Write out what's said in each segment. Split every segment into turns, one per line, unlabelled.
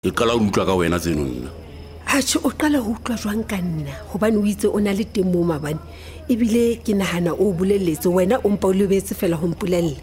Ke qala ho utlwa ka wena tseno nna.
Atjhe o qala ho utlwa jwang ka nna hobane o itse o na le teng mo mabane ebile ke nahana o bolelletse wena o mpa o lebetse fela ho mpolella.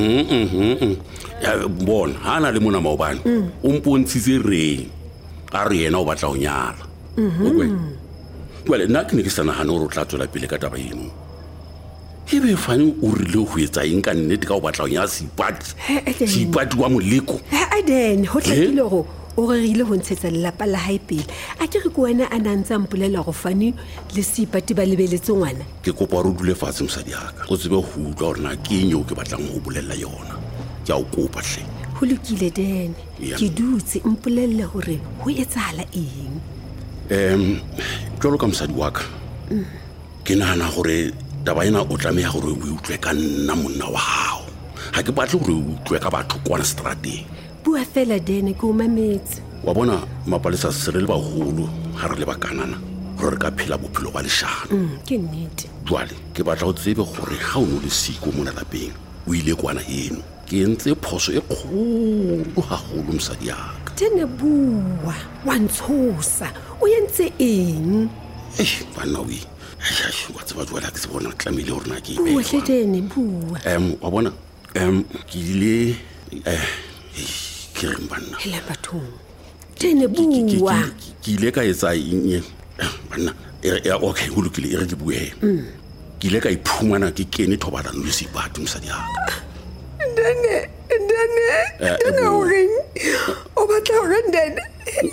Ya bona hana le mona maobane o mpontshitse re a re yena o batla ho nyala. Well nna ke ne ke sa nahana hore o tla tswela pele ka taba eno. Ebe fane o rile ho etsa eng ka nnete ka o batla ho nyala Seipati wa Moleko.
Aden ho tlakile go o rerile ho ntshetsa lelapa la hae pele a ke re ko wena a nantsa mpolela go fane le Seipati ba lebeletse ngwana.
Ke kopa re dule fatshe mosadi yaka o tsebe ho utlwa hore na ke eng o ke batlang ho bolella yona. Ke a o kopa hle.
Ho lokile Den ke dutse mpolelle hore ho etsahala eng.
Jwalo ka mosadi wa ka ke nahana hore taba ena o tlameha hore o utlwe ka nna monna wa hao. Ha ke batle hore o utlwe ka batho kwana strateng.
Bua fela Den ke o mametse.
Wa bona mapalesa se re le baholo ha re le bakanana hore re ka phela bophelo ba leshano.
Ke nnete.
Jwale ke batla ho tsebe hore ha o no le siko mona lapeng o ile kwana eno ke entse phoso e kgolo haholo mosadi yaka.
Tene bua wa ntshosa o entse eng?
Bana we wa tseba jwale ke se bona tlamehile hore na ke
bua hle Tene bua.
Wa bona ke ile ke re mbana
hela bathong Tene bua
ke ile ka etsa eng bana okay ho lokile e re ke bue ke ile ka iphumana ke kene thobalano le Seipati mosadi yaka.
Dene o reng o batla hore Dene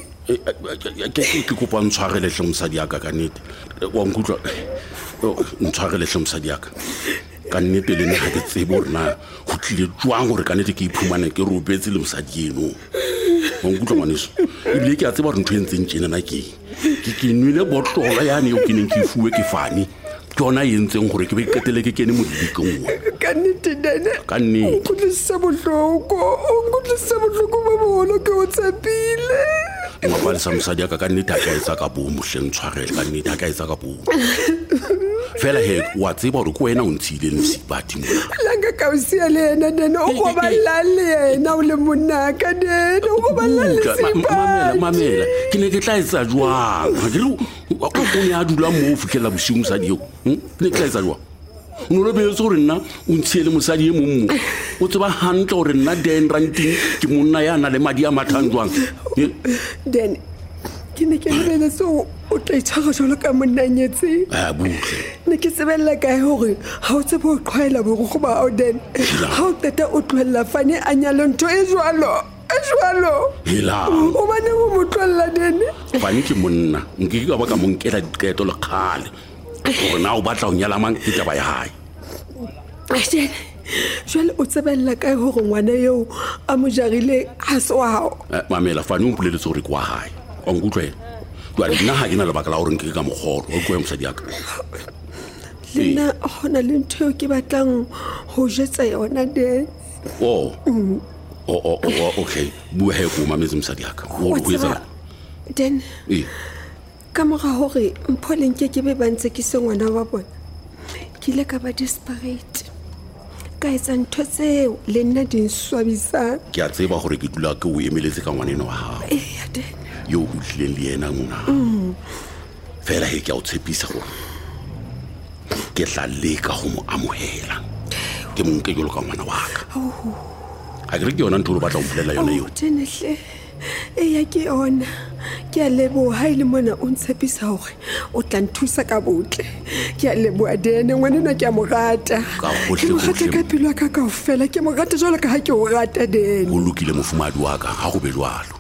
ke kopa ntshwarele hle mosadi yaka ka nnete wa nkutlwa ntshwarele hle mosadi yaka ka nnete le nna ha ke tsebe hore na ho tlile jwang hore ka nnete ke iphumana ke robetse le mosadi eno wa nkutlwa ngwaneso ebile ke a tseba hore ntho e ntseng tjena na ke nwele botlola yane eo ke neng ke fuwe ke fane ke yona e entseng gore ke be qetele ke kene modibekeng wa
ka nnete Dene
ka nnete
o nkutlwisisa bohloko ba boholo ke o tshepile.
Mapalesa mosadi yaka ka nnete ha ka etsa ka bomo hle ntshwarele ka nnete ha ka etsa ka bomo fela he wa tseba hore ke wena o ntshile le Seipati mona
langa ka o sia le yena Dene o go balla le yena o le monna ka Dene o go balla le Seipati.
Mamela ke ne ke tla etsa jwang ha ke o ne a dula mo fikela bosiu mosadi eo ne ke tla etsa jwang o no lebetse gore nna o ntshile mosadi e mongwe o tseba hantle gore nna Den Ranting ke monna ya na le madi a mathang jwang
Den ke ne ke lebeletse o tla itshwara jwalo ka monna nyetse
butle
ne ke tsebella kae hore ha o tsebe ho qhwaela borukgo ba hao Den ha o qeta o tlohella fane a nyale ntho e jwalo o bane ho mo tlohella Den
fane ke monna nke ke ba ka mo nkela diqeto le kgale gore na o batla ho nyala mang ke taba ya hae.
Den jwale o tsebella kae hore ngwana eo a mo jarile ha se wa hao.
Mamela fane o mpoleletse hore ke wa hae wa nkutlwela jwale nna ha ke na lebaka la hore nke ka mogoro o kwe mosadi yaka
le nna hona le ntho ke batlang ho jetsa yona Den.
Okay bua he ko mametse mosadi yaka o etsa
Den ka mora hore mpholeng ke be ba ntse ke se ngwana wa bona ke ile ka ba desperate ka etsa ntho tseo le nna di nswabisang.
Ke a tseba gore ke dula ke o emeletse ka ngwaneno wa hao
Den
yo o tlileng le yena mona fela he ke a o tshepisa gore ke tla leka go mo amohela ke mo nke jalo ka ngwana wa ka a ke re ke yona ntho o batla go mpolela yona eo
Tenehle ya ke yona ke a leboha ile mona o ntshepisa hore o tla nthusa ka botle ke a leboha Dene ngwanena ke a mo rata ka pelo ka kaofela ke mo rata jwalo ka ha ke o rata Dene.
o lokile mofumadi wa ka ha go be jwalo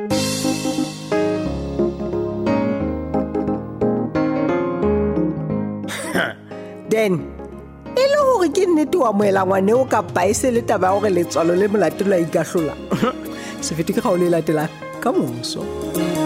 Den e le hore ke nnete wa moela ngwane o ka paise le taba ya hore letswalo le molatelo a ikahlola se fete ke ga o le latela ka moso.